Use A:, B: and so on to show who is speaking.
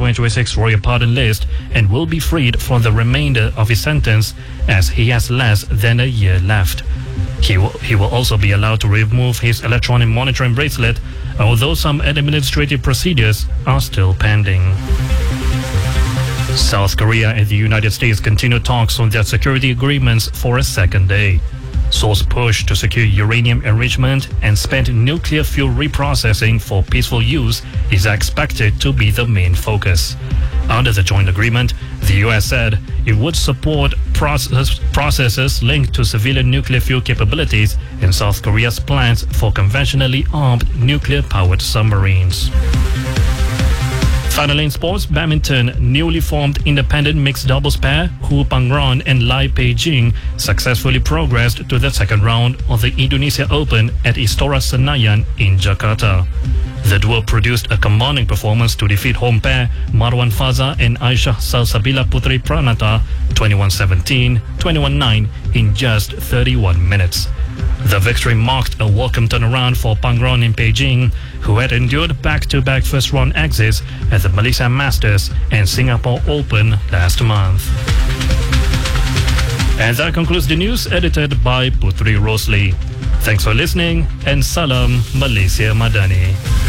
A: 2026 royal pardon list and will be freed for the remainder of his sentence as he has less than a year left. He will also be allowed to remove his electronic monitoring bracelet, although some administrative procedures are still pending. South Korea and the United States continue talks on their security agreements for a second day. Seoul's push to secure uranium enrichment and spent nuclear fuel reprocessing for peaceful use is expected to be the main focus. Under the joint agreement, the U.S. said it would support processes linked to civilian nuclear fuel capabilities in South Korea's plans for conventionally armed nuclear-powered submarines. Finally in sports, badminton, newly formed independent mixed doubles pair Hu Pangron and Lai Pei-jing successfully progressed to the second round of the Indonesia Open at Istora Senayan in Jakarta. The duo produced a commanding performance to defeat home pair Marwan Faza and Aisyah Salsabila Putri Pranata 21-17, 21-9 in just 31 minutes. The victory marked a welcome turnaround for Pangron in Beijing, who had endured back-to-back first-round exits at the Malaysia Masters and Singapore Open last month. And that concludes the news edited by Putri Rosli. Thanks for listening and Salam Malaysia Madani.